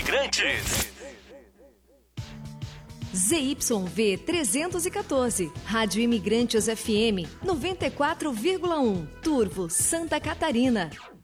Imigrantes. ZYV 314, Rádio Imigrantes FM 94,1, Turvo, Santa Catarina.